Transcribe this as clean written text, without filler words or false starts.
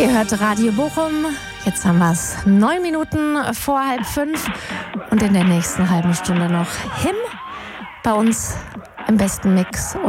Ihr hört Radio Bochum. Jetzt haben wir es 9 Minuten vor 4:30 und in der nächsten halben Stunde noch Him bei uns im besten Mix.